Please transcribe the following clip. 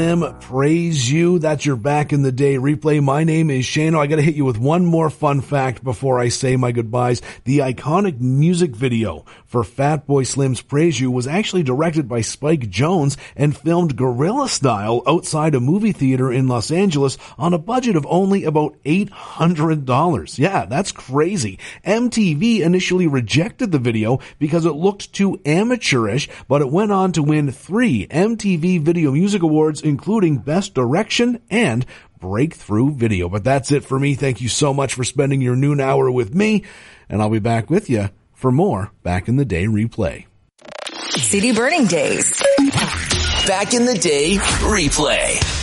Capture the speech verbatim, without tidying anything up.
Praise You. That's your Back in the Day replay. My name is Shano. I got to hit you with one more fun fact before I say my goodbyes. The iconic music video for Fatboy Slim's Praise You was actually directed by Spike Jonze and filmed guerrilla style outside a movie theater in Los Angeles on a budget of only about eight hundred dollars. Yeah, that's crazy. M T V initially rejected the video because it looked too amateurish, but it went on to win three M T V Video Music Awards, including Best Direction and Breakthrough Video. But that's it for me. Thank you so much for spending your noon hour with me, and I'll be back with you for more Back in the Day replay. City Burning Days. Back in the Day replay.